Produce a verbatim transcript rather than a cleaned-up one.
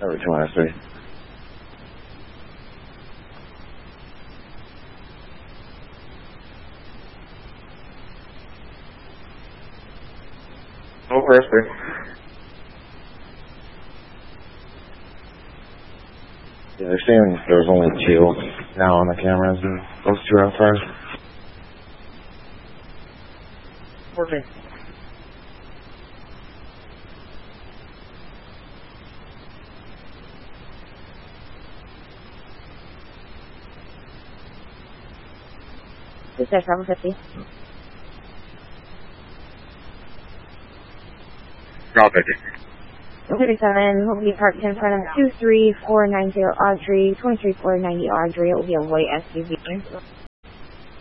Every two minus three. Over three. Yeah, they're saying there was only two now on the cameras, and those two are outside. Fourteen. This is seven fifty. Drop fifty. thirty-seven will be parked in front of two three four nine zero Audrey, twenty-three four ninety Audrey. It will be a white S U V.